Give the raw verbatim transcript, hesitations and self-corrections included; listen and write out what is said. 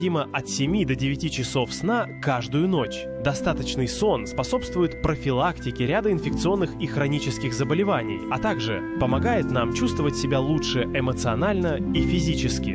необходимо от семи до девяти часов сна каждую ночь. Достаточный сон способствует профилактике ряда инфекционных и хронических заболеваний, а также помогает нам чувствовать себя лучше эмоционально и физически.